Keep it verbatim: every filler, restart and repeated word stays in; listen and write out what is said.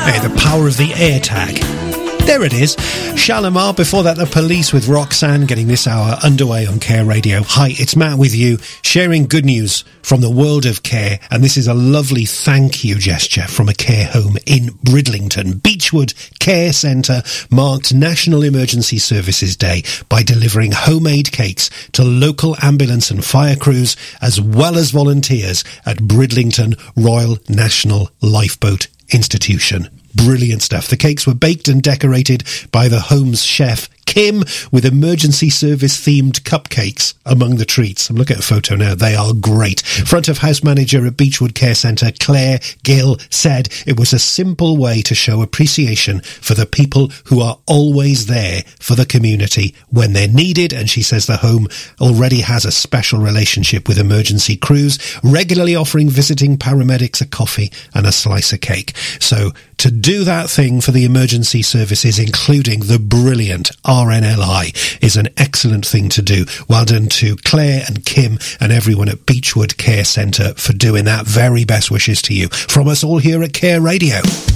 Hey, the power of the AirTag. There it is. Shalimar, before that the Police with Roxanne, getting this hour underway on Care Radio. Hi, it's Matt with you, sharing good news from the world of care, and this is a lovely thank you gesture from a care home in Bridlington. Beechwood Care Centre marked National Emergency Services Day by delivering homemade cakes to local ambulance and fire crews, as well as volunteers at Bridlington Royal National Lifeboat Institution. Brilliant stuff. The cakes were baked and decorated by the home's chef, Kim, with emergency service themed cupcakes among the treats. I'm looking at a photo now. They are great. Front of house manager at Beechwood Care Centre, Claire Gill, said it was a simple way to show appreciation for the people who are always there for the community when they're needed. And she says the home already has a special relationship with emergency crews, regularly offering visiting paramedics a coffee and a slice of cake. So to do that thing for the emergency services, including the brilliant R N L I, is an excellent thing to do. Well done to Claire and Kim and everyone at Beechwood Care Centre for doing that. Very best wishes to you from us all here at Care Radio.